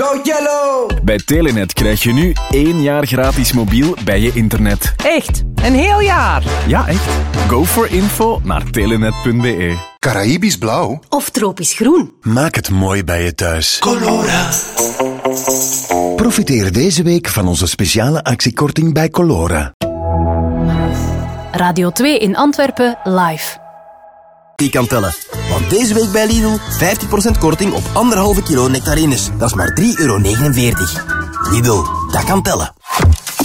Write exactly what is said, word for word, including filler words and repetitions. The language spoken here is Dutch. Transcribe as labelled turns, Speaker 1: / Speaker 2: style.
Speaker 1: Go Yellow!
Speaker 2: Bij Telenet krijg je nu één jaar gratis mobiel bij je internet.
Speaker 3: Echt? Een heel jaar?
Speaker 2: Ja, echt. Go for info naar telenet punt b e.
Speaker 4: Caraïbisch blauw?
Speaker 5: Of tropisch groen?
Speaker 4: Maak het mooi bij je thuis.
Speaker 1: Colora.
Speaker 4: Profiteer deze week van onze speciale actiekorting bij Colora.
Speaker 5: Radio twee in Antwerpen live.
Speaker 6: Die kan tellen. Want deze week bij Lidl vijftig procent korting op anderhalve kilo nectarines. Dat is maar drie euro negenenveertig. Lidl, dat kan tellen.